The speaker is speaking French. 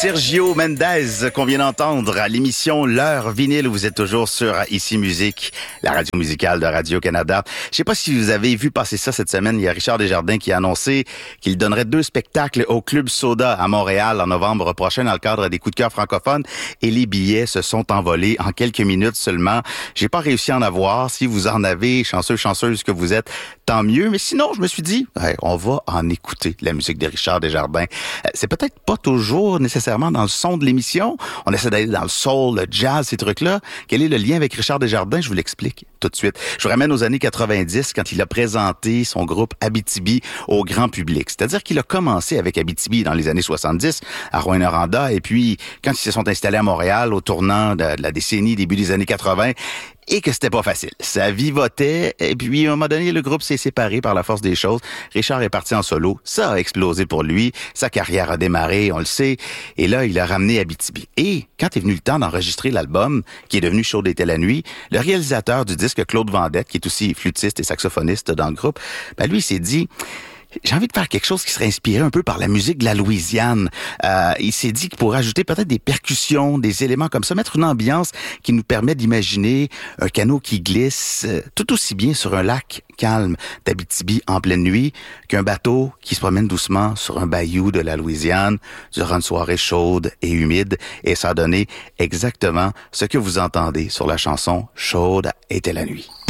Sergio Mendes qu'on vient d'entendre à l'émission L'heure vinyle où vous êtes toujours sur Ici Musique, la radio musicale de Radio-Canada. Je sais pas si vous avez vu passer ça cette semaine, il y a Richard Desjardins qui a annoncé qu'il donnerait 2 spectacles au Club Soda à Montréal en novembre prochain dans le cadre des coups de cœur francophones et les billets se sont envolés en quelques minutes seulement. J'ai pas réussi à en avoir. Si vous en avez, chanceuse que vous êtes, tant mieux. Mais sinon, je me suis dit, on va en écouter la musique de Richard Desjardins. C'est peut-être pas toujours nécessairement dans le son de l'émission. On essaie d'aller dans le soul, le jazz, ces trucs-là. Quel est le lien avec Richard Desjardins? Je vous l'explique tout de suite. Je vous ramène aux années 90 quand il a présenté son groupe Abitibi au grand public. C'est-à-dire qu'il a commencé avec Abitibi dans les années 70 à Rouyn-Noranda et puis quand ils se sont installés à Montréal au tournant de la décennie, début des années 80, et que c'était pas facile. Ça vivotait, et puis à un moment donné, le groupe s'est séparé par la force des choses. Richard est parti en solo, ça a explosé pour lui, sa carrière a démarré, on le sait, et là, il a ramené Abitibi. Et quand est venu le temps d'enregistrer l'album, qui est devenu Chaude était la nuit, le réalisateur du disque, Claude Vendette, qui est aussi flûtiste et saxophoniste dans le groupe, lui, il s'est dit... J'ai envie de faire quelque chose qui serait inspiré un peu par la musique de la Louisiane. Il s'est dit qu'il pourrait ajouter peut-être des percussions, des éléments comme ça, mettre une ambiance qui nous permet d'imaginer un canot qui glisse tout aussi bien sur un lac calme d'Abitibi en pleine nuit qu'un bateau qui se promène doucement sur un bayou de la Louisiane durant une soirée chaude et humide. Et ça a donné exactement ce que vous entendez sur la chanson Chaude était la nuit.